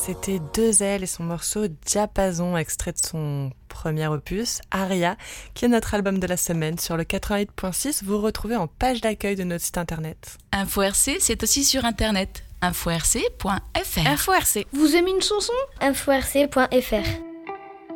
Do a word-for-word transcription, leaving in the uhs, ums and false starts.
C'était Deux Ailes et son morceau Diapason, extrait de son premier opus, Aria, qui est notre album de la semaine. Sur le quatre-vingt-huit virgule six, vous retrouvez en page d'accueil de notre site internet. Info R C, c'est aussi sur internet. info r c point f r. Info R C. Vous aimez une chanson? info r c point f r.